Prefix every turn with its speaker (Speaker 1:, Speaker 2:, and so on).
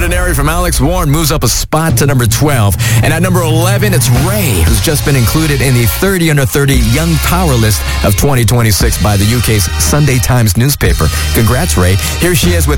Speaker 1: Ordinary from Alex Warren moves up a spot to number 12. And at number 11, it's Ray, who's just been included in the 30 under 30 Young Power list of 2026 by the UK's Sunday Times newspaper. Congrats, Ray. Here she is with